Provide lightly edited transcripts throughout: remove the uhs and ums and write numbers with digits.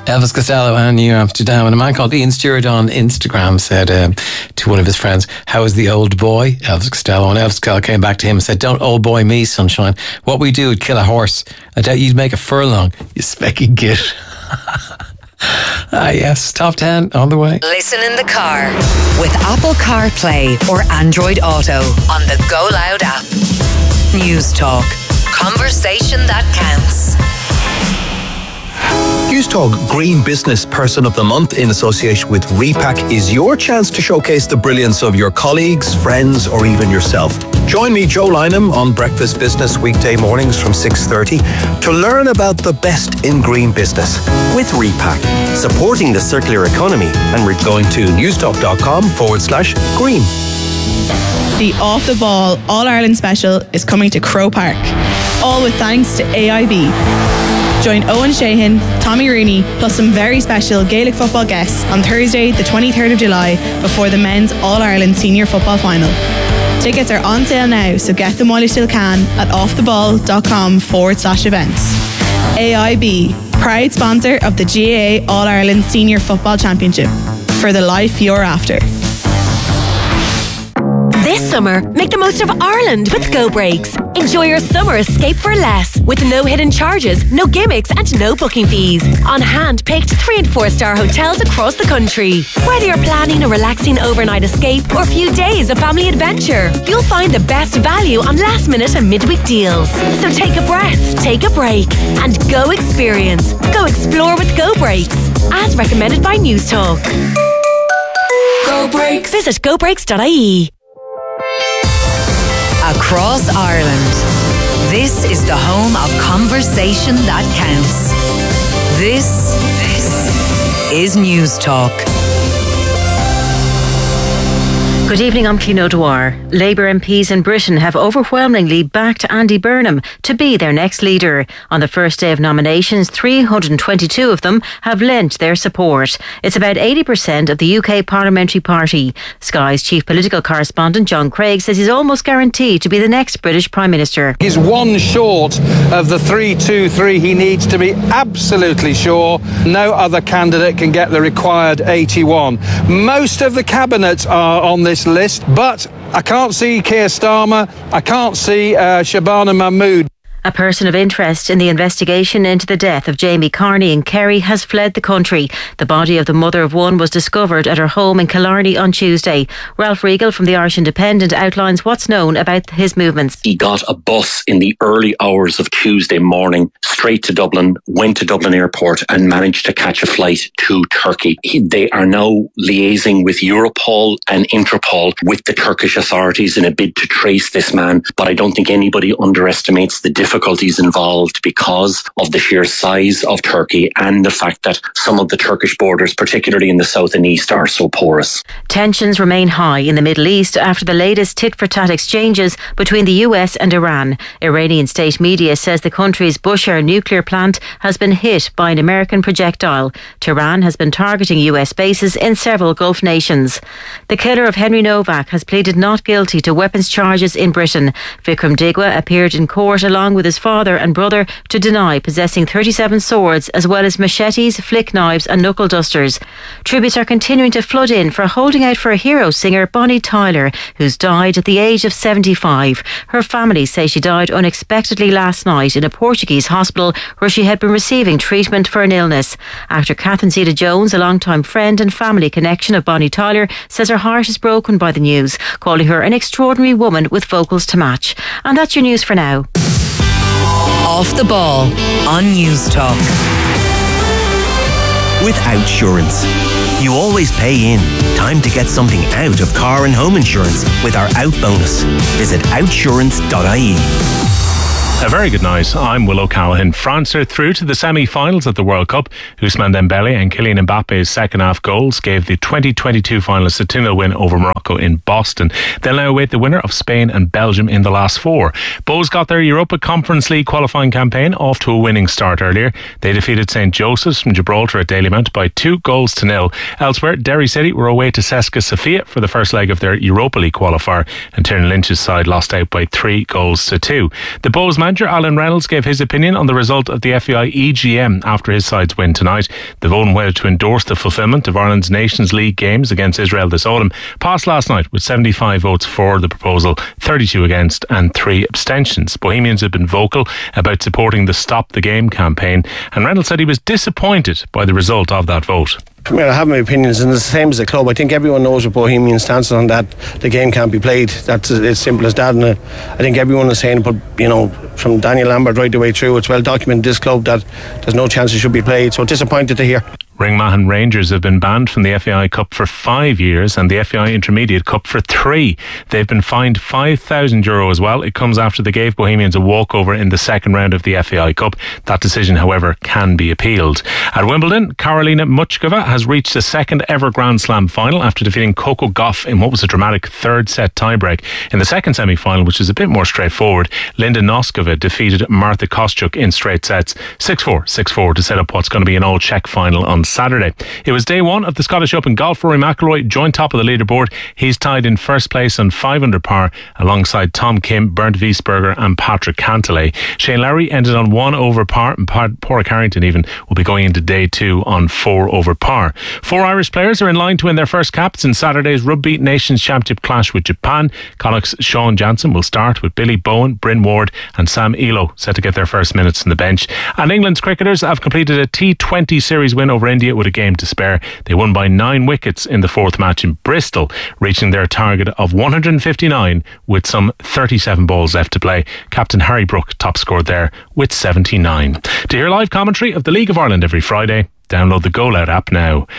Elvis Costello and New Amsterdam. And a man called Ian Stewart on Instagram said to one of his friends, "How is the old boy?" Elvis Costello. And Elvis Costello came back to him and said, "Don't old boy me, sunshine. What we do would kill a horse. I doubt you'd make a furlong, you specky git." Yes, top 10 on the way. Listen in the car with Apple CarPlay or Android Auto on the Go Loud app. News Talk. Conversation that counts. Newstalk Green Business Person of the Month in association with Repack is your chance to showcase the brilliance of your colleagues, friends or even yourself. Join me, Joe Lynham, on Breakfast Business weekday mornings from 6:30 to learn about the best in green business. With Repack, supporting the circular economy and going to newstalk.com/green. The Off the Ball All-Ireland Special is coming to Croke Park, all with thanks to AIB. Join Owen Sheehan, Tommy Rooney, plus some very special Gaelic football guests on Thursday, the 23rd of July, before the men's All-Ireland Senior Football Final. Tickets are on sale now, so get them while you still can at offtheball.com/events. AIB, proud sponsor of the GAA All-Ireland Senior Football Championship. For the life you're after. This summer, make the most of Ireland with Go Breaks. Enjoy your summer escape for less, with no hidden charges, no gimmicks and no booking fees. On hand-picked 3- and 4-star hotels across the country. Whether you're planning a relaxing overnight escape or a few days of family adventure, you'll find the best value on last-minute and midweek deals. So take a breath, take a break, and go experience. Go explore with Go Breaks, as recommended by News Talk. Go Breaks. Visit gobreaks.ie. Across Ireland, this is the home of conversation that counts. This is News Talk. Good evening, I'm Clín O'Dwyer. Labour MPs in Britain have overwhelmingly backed Andy Burnham to be their next leader. On the first day of nominations, 322 of them have lent their support. It's about 80% of the UK Parliamentary Party. Sky's chief political correspondent John Craig says he's almost guaranteed to be the next British Prime Minister. He's one short of the 323 he needs to be absolutely sure. No other candidate can get the required 81. Most of the cabinets are on this list, but I can't see Keir Starmer, I can't see Shabana Mahmood. A person of interest in the investigation into the death of Jamie Carney in Kerry has fled the country. The body of the mother of one was discovered at her home in Killarney on Tuesday. Ralph Regal from the Irish Independent outlines what's known about his movements. He got a bus in the early hours of Tuesday morning straight to Dublin, went to Dublin Airport and managed to catch a flight to Turkey. They are now liaising with Europol and Interpol with the Turkish authorities in a bid to trace this man, but I don't think anybody underestimates the difficulties involved because of the sheer size of Turkey and the fact that some of the Turkish borders, particularly in the south and east, are so porous. Tensions remain high in the Middle East after the latest tit-for-tat exchanges between the US and Iran. Iranian state media says the country's Bushehr nuclear plant has been hit by an American projectile. Tehran has been targeting US bases in several Gulf nations. The killer of Henry Novak has pleaded not guilty to weapons charges in Britain. Vikram Digwa appeared in court along with his father and brother to deny possessing 37 swords as well as machetes, flick knives and knuckle dusters. Tributes are continuing to flood in for holding out for a hero singer Bonnie Tyler, who's died at the age of 75. Her family say she died unexpectedly last night in a Portuguese hospital where she had been receiving treatment for an illness. Actor Catherine Zeta-Jones, a long-time friend and family connection of Bonnie Tyler, says her heart is broken by the news, calling her an extraordinary woman with vocals to match. And that's your news for now. Off the Ball on News Talk. with Outsurance. You always pay in. Time to get something out of car and home insurance with our Out bonus. Visit outsurance.ie. A very good night. I'm Will O'Callaghan. France are through to the semi-finals at the World Cup. Ousmane Dembele and Kylian Mbappe's second half goals gave the 2022 finalists a 2-0 win over Morocco in Boston. They'll now await the winner of Spain and Belgium in the last four. Bows got their Europa Conference League qualifying campaign off to a winning start earlier. They defeated St Joseph's from Gibraltar at Dalymount by 2-0. Elsewhere, Derry City were away to Cesca Sofia for the first leg of their Europa League qualifier, and Tiernan Lynch's side lost out by 3-2. The Bows manager Alan Reynolds gave his opinion on the result of the FAI EGM after his side's win tonight. The vote on whether to endorse the fulfilment of Ireland's Nations League games against Israel this autumn passed last night with 75 votes for the proposal, 32 against and 3 abstentions. Bohemians have been vocal about supporting the Stop the Game campaign, and Reynolds said he was disappointed by the result of that vote. I mean, I have my opinions, and it's the same as the club. I think everyone knows what Bohemian stance on that. The game can't be played. That's as simple as that. And I think everyone is saying, but from Daniel Lambert right the way through, it's well documented in this club that there's no chance it should be played. So disappointed to hear. Ringmahon Rangers have been banned from the FAI Cup for 5 years and the FAI Intermediate Cup for 3. They've been fined €5,000 as well. It comes after they gave Bohemians a walkover in the second round of the FAI Cup. That decision, however, can be appealed. At Wimbledon, Karolina Muchkova has reached a second ever Grand Slam final after defeating Coco Gauff in what was a dramatic third set tiebreak. In the second semi-final, which is a bit more straightforward, Linda Noskova defeated Martha Kostyuk in straight sets, 6-4, 6-4 to set up what's going to be an all-Czech final on Saturday. It was day one of the Scottish Open golf. Rory McIlroy joined top of the leaderboard. He's tied in first place on 5 under par alongside Tom Kim, Bernd Wiesberger and Patrick Cantlay. Shane Lowry ended on 1 over par, and Pádraig Harrington even will be going into day 2 on 4 over par. 4 Irish players are in line to win their first caps in Saturday's Rugby Nations Championship clash with Japan. Connacht's Sean Jansen will start with Billy Bowen, Bryn Ward and Sam Elo set to get their first minutes on the bench. And England's cricketers have completed a T20 series win over India with a game to spare. They won by 9 wickets in the 4th match in Bristol, reaching their target of 159 with some 37 balls left to play. Captain Harry Brook top scored there with 79. To hear live commentary of the League of Ireland every Friday, download the Go Loud app now.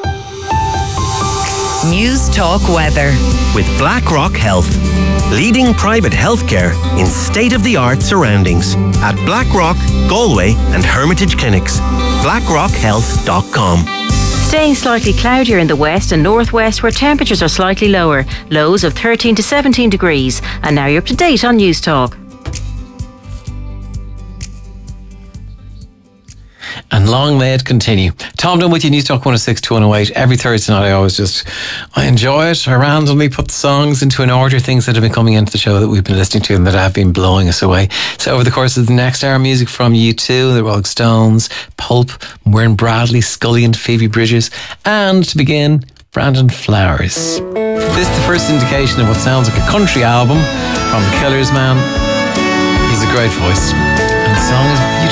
News Talk Weather with BlackRock Health, leading private healthcare in state-of-the-art surroundings at Blackrock, Galway and Hermitage Clinics. BlackRockHealth.com. Staying slightly cloudier in the west and northwest where temperatures are slightly lower, lows of 13 to 17 degrees. And now you're up to date on News Talk. And long may it continue. Tom Dunn with you, News Talk 106 to 108. Every Thursday night I enjoy it. I randomly put the songs into an order, things that have been coming into the show that we've been listening to and that have been blowing us away. So over the course of the next hour, music from U2, the Rolling Stones, Pulp, Wern Bradley, Scully and Phoebe Bridgers. And to begin, Brandon Flowers. This is the first indication of what sounds like a country album from The Killers, man. He's a great voice. And the song is